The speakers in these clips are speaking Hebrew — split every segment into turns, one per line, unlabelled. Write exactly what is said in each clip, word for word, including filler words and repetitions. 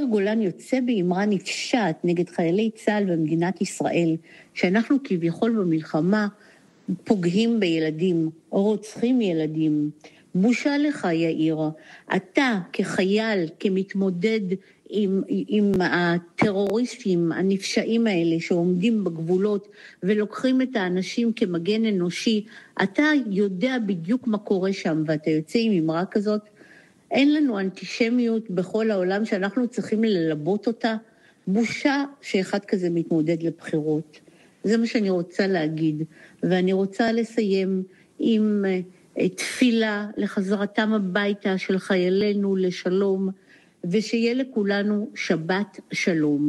גולן יוצא באמרה נפשעת נגד חיילי צה"ל במדינת ישראל, שאנחנו כביכול במלחמה פוגעים בילדים, או רוצחים ילדים. בושה לך, יאיר. אתה כחייל, כמתמודד עם, עם הטרוריסטים הנפשעים האלה שעומדים בגבולות ולוקחים את האנשים כמגן אנושי, אתה יודע בדיוק מה קורה שם, ואתה יוצא עם אמרה כזאת. אין לנו אנטישמיות בכל העולם שאנחנו צריכים ללבות אותה. בושה שאחד כזה מתמודד לבחירות. זה מה שאני רוצה להגיד. ואני רוצה לסיים עם תפילה לחזרתם הביתה של חיילינו לשלום, ושיהיה לכולנו שבת שלום.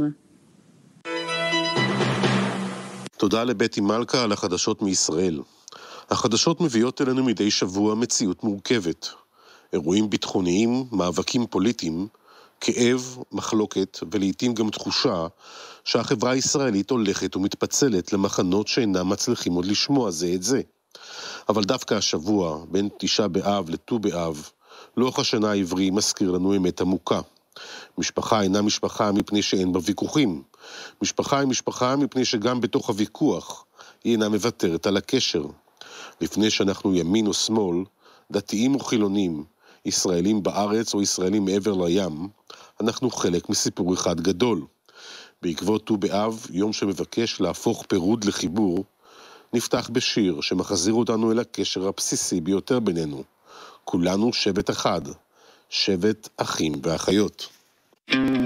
תודה לבטי מלכה על החדשות מישראל. החדשות מביאות אלינו מדי שבוע מציאות מורכבת. אירועים ביטחוניים, מאבקים פוליטיים, כאב, מחלוקת ולעיתים גם תחושה שהחברה הישראלית הולכת ומתפצלת למחנות שאינם מצליחים עוד לשמוע זה את זה. אבל דווקא השבוע, בין תשעה באב לט"ו באב, לוח השנה העברי מזכיר לנו אמת עמוקה. משפחה אינה משפחה מפני שאין בה ויכוחים. משפחה היא משפחה מפני שגם בתוך הוויכוח היא אינה מוותרת על הקשר. לפני שאנחנו ימין או שמאל, דתיים או חילונים, ישראלים בארץ או ישראלים מעבר לים, אנחנו חלק מסיפור אחד גדול. בעקבות ט"ו באב, יום שמבקש להפוך פירוד לחיבור, נפתח בשיר שמחזיר אותנו אל הקשר הבסיסי ביותר בינינו. כולנו שבט אחד, שבט אחים ואחיות.